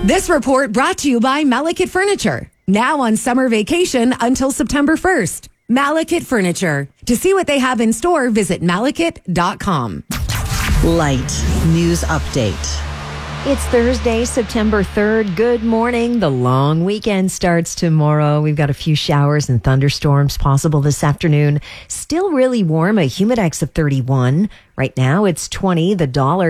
This report brought to you by Malekith Furniture. Now on summer vacation until September 1st. Malekith Furniture. To see what they have in store, visit malekith.com. Light News Update. It's Thursday, September 3rd. Good morning. The long weekend starts tomorrow. We've got a few showers and thunderstorms possible this afternoon. Still really warm, a humidex of 31. Right now it's 20, the dollar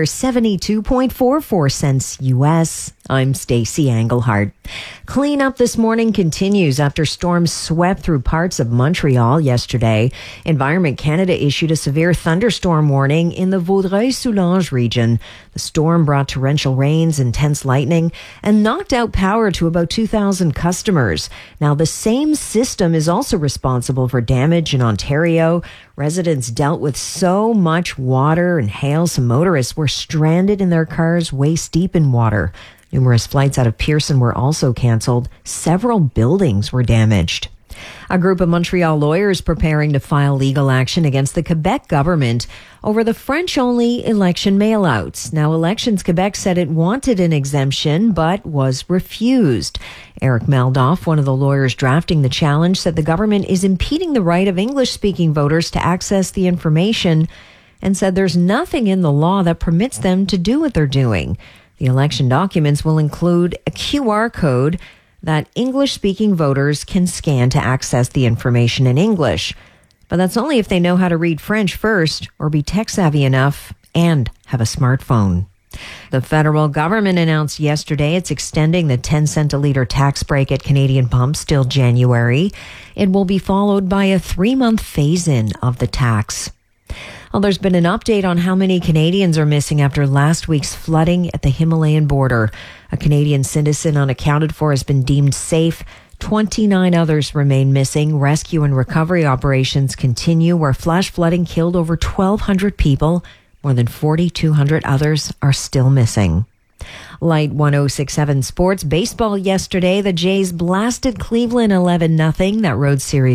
72.44 cents US. I'm Stacey Engelhardt. Cleanup this morning continues after storms swept through parts of Montreal yesterday. Environment Canada issued a severe thunderstorm warning in the Vaudreuil-Soulanges region. The storm brought torrential rains, intense lightning, and knocked out power to about 2,000 customers. Now, the same system is also responsible for damage in Ontario. Residents dealt with so much water and hail, some motorists were stranded in their cars waist deep in water. Numerous flights out of Pearson were also canceled. Several buildings were damaged. A group of Montreal lawyers preparing to file legal action against the Quebec government over the French-only election mailouts. Now, Elections Quebec said it wanted an exemption, but was refused. Eric Maldoff, one of the lawyers drafting the challenge, said the government is impeding the right of English-speaking voters to access the information and said there's nothing in the law that permits them to do what they're doing. The election documents will include a QR code that English-speaking voters can scan to access the information in English. But that's only if they know how to read French first or be tech-savvy enough and have a smartphone. The federal government announced yesterday it's extending the 10-cent a litre tax break at Canadian pumps till January. It will be followed by a 3-month phase-in of the tax. Well, there's been an update on how many Canadians are missing after last week's flooding at the Himalayan border. A Canadian citizen unaccounted for has been deemed safe. 29 others remain missing. Rescue and recovery operations continue, where flash flooding killed over 1,200 people. More than 4,200 others are still missing. Light 106.7 Sports. Baseball yesterday. The Jays blasted Cleveland 11-0. That road series